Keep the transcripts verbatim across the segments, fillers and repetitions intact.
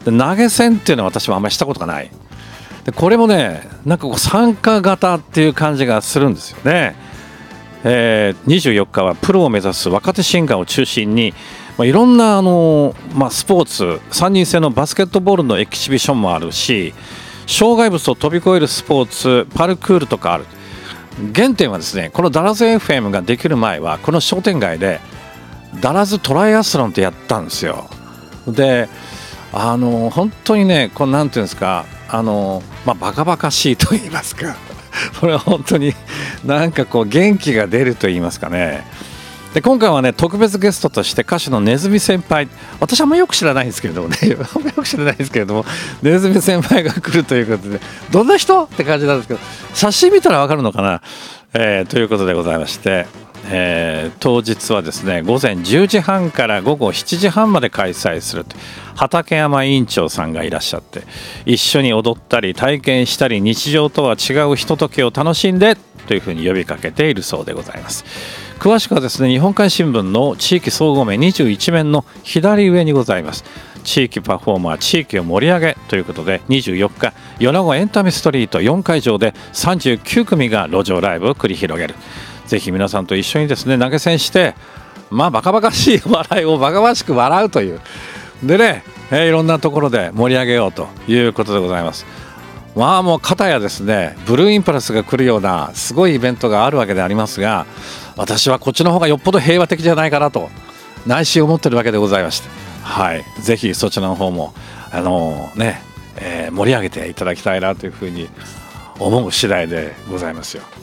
で投げ銭っていうのは私もあんまりしたことがない。でこれもねなんかこう参加型っていう感じがするんですよね。えー、にじゅうよっかはプロを目指す若手シンガーを中心に、まあ、いろんなあの、まあ、スポーツさんにん制のバスケットボールのエキシビションもあるし、障害物を飛び越えるスポーツパルクールとかある。原点はですね、このダラズ エフエム ができる前はこの商店街でダラズトライアスロンってやったんですよ。であの本当にねこうなんていうんですか、あの、まあ、バカバカしいと言いますかこれは本当になんかこう元気が出ると言いますかね。で今回はね特別ゲストとして歌手のネズミ先輩、私はあんまよく知らないんですけれどもねあんまよく知らないんですけれどもネズミ先輩が来るということで、どんな人って感じなんですけど、写真見たらわかるのかな、えー、ということでございまして、えー、当日はですね午前じゅうじはんから午後しちじはんまで開催すると。畠山委員長さんがいらっしゃって、一緒に踊ったり体験したり日常とは違うひとときを楽しんでというふうに呼びかけているそうでございます。詳しくはですね日本海新聞の地域総合面にじゅういち面の左上にございます。地域パフォーマー地域を盛り上げということで、にじゅうよっか米子エンタメストリートよんかいじょうでさんじゅうきゅうくみが路上ライブを繰り広げる。ぜひ皆さんと一緒にですね投げ銭して、まあバカバカしい笑いをバカバカしく笑うというでね、えー、いろんなところで盛り上げようということでございます。まあもう片やですねブルーインパルスが来るようなすごいイベントがあるわけでありますが、私はこっちの方がよっぽど平和的じゃないかなと内心思ってるわけでございまして、はい、ぜひそちらの方もあのー、ね、えー、盛り上げていただきたいなというふうに思う次第でございますよ。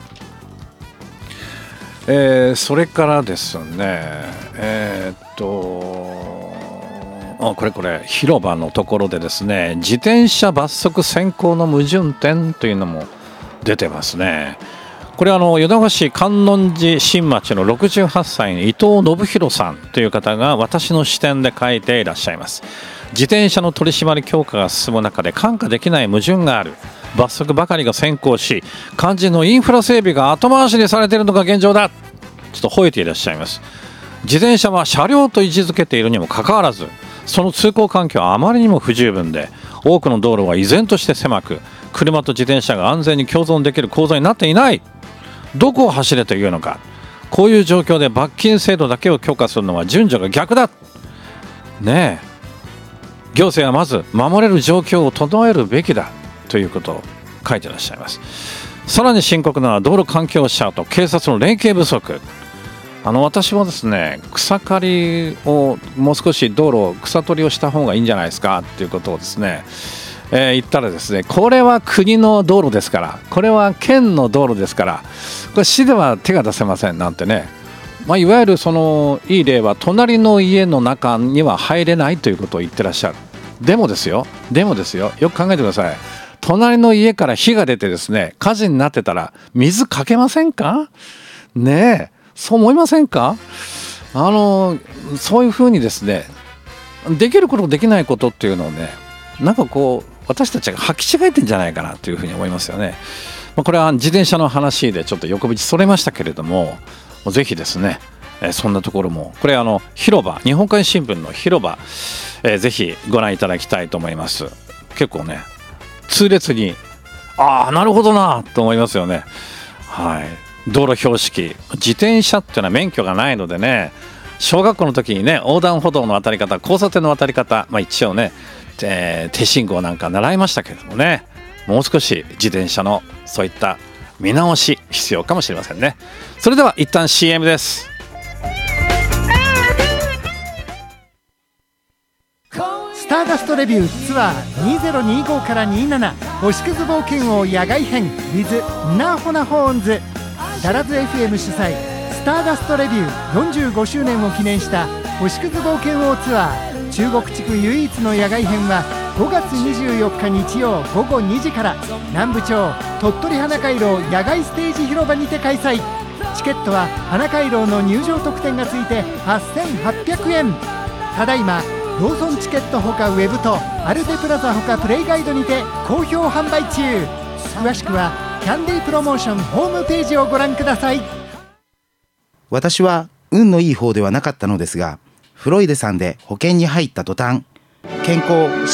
えー、それからですねえー、っとあこれこれ広場のところでですね自転車罰則先行の矛盾点というのも出てますね。これはあの米子市観音寺新町のろくじゅうはっさいの伊藤信弘さんという方が私の視点で書いていらっしゃいます。自転車の取り締まり強化が進む中で看過できない矛盾がある。罰則ばかりが先行し肝心のインフラ整備が後回しにされているのが現状だ。ちょっと吠えていらっしゃいます。自転車は車両と位置づけているにもかかわらず、その通行環境はあまりにも不十分で、多くの道路は依然として狭く、車と自転車が安全に共存できる構造になっていない。どこを走れというのか。こういう状況で罰金制度だけを強化するのは順序が逆だねえ。行政はまず守れる状況を整えるべきだということを書いていらっしゃいます。さらに深刻なのは道路環境者と警察の連携不足。あの私もですね草刈りをもう少し道路草取りをした方がいいんじゃないですかっていうことをですね、えー、言ったらですね、これは国の道路ですから、これは県の道路ですから、これ市では手が出せませんなんてね、まあ、いわゆるそのいい例は隣の家の中には入れないということを言ってらっしゃる。でもですよでもですよよく考えてください。隣の家から火が出てですね火事になってたら水かけませんかねえ、そう思いませんか。あのそういうふうにですねできることできないことっていうのをね、なんかこう私たちが履き違えてんじゃないかなというふうに思いますよね。まあ、これは自転車の話でちょっと横道それましたけれども、ぜひですね、えー、そんなところもこれあの広場日本海新聞の広場、えー、ぜひご覧いただきたいと思います。結構ね痛烈にああなるほどなと思いますよね。はい、道路標識、自転車っていうのは免許がないのでね、小学校の時にね横断歩道の渡り方交差点の渡り方、まあ、一応ね、えー、手信号なんか習いましたけれどもね、もう少し自転車のそういった見直し必要かもしれませんね。それでは一旦 シーエム です。 スターダストレビューツアーにせんにじゅうごからにじゅうなな星屑冒険王野外編 with ナホナホーンズ。ダラズ エフエム 主催スターダストレビューよんじゅうごしゅうねんを記念した星屑冒険王ツアー中国地区唯一の野外編はごがつにじゅうよっか日曜ごごにじから南部町鳥取花回廊野外ステージ広場にて開催。チケットは花回廊の入場特典がついてはっせんはっぴゃくえん。ただいまローソンチケットほかウェブとアルデプラザほかプレイガイドにて好評販売中。詳しくはキャンディープロモーションホームページをご覧ください。 私は運のいい方ではなかったのですが、フロイデさんで保険に入った途端、健康